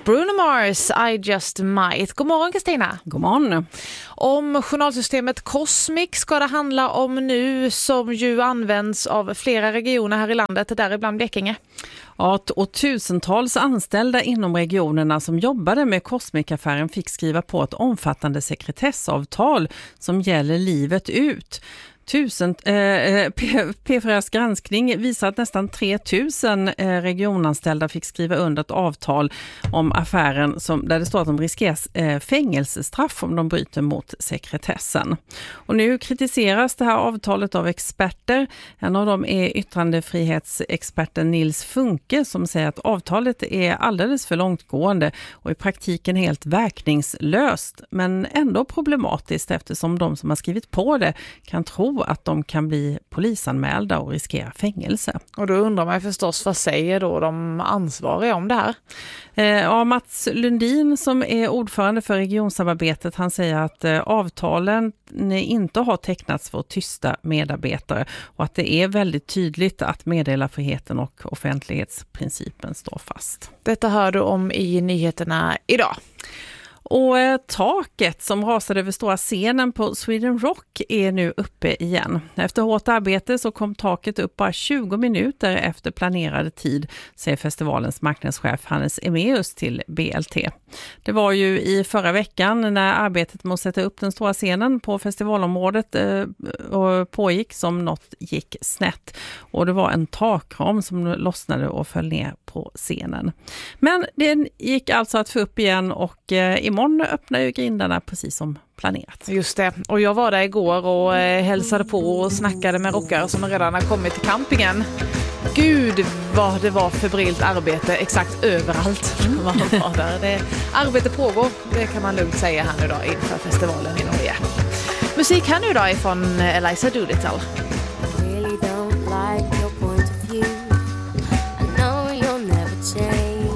Bruno Mars, I Just Might. God morgon Kristina. God morgon. Om journalsystemet Cosmic ska det handla om nu, som ju används av flera regioner här i landet, däribland Blekinge. Ja, och tusentals anställda inom regionerna som jobbade med Cosmic-affären fick skriva på ett omfattande sekretessavtal som gäller livet ut. P4s granskning visar att nästan 3000 regionanställda fick skriva under ett avtal om affären där det står att de riskerar fängelsestraff om de bryter mot sekretessen. Och nu kritiseras det här avtalet av experter. En av dem är yttrandefrihetsexperten Nils Funke som säger att avtalet är alldeles för långtgående och i praktiken helt verkningslöst, men ändå problematiskt eftersom de som har skrivit på det kan tro att de kan bli polisanmälda och riskera fängelse. Och då undrar man förstås, vad säger då de ansvariga om det här? Mats Lundin som är ordförande för regionsamarbetet, han säger att avtalen inte har tecknats för tysta medarbetare och att det är väldigt tydligt att meddelarfriheten och offentlighetsprincipen står fast. Detta hör du om i nyheterna idag. Och taket som rasade över stora scenen på Sweden Rock är nu uppe igen. Efter hårt arbete så kom taket upp bara 20 minuter efter planerad tid, säger festivalens marknadschef Hannes Emeus till BLT. Det var ju i förra veckan när arbetet med att sätta upp den stora scenen på festivalområdet pågick som något gick snett. Och det var en takram som lossnade och föll ner på scenen. Men den gick alltså att få upp igen och imorgon öppnar ju grindarna precis som planerat. Just det. Och jag var där igår och hälsade på och snackade med rockare som redan har kommit till campingen. Gud vad det var febrilt arbete exakt överallt. Man var där. Arbete pågår, det kan man lugnt säga här nu då inför festivalen i Norge. Musik här nu då ifrån Eliza Doolittle.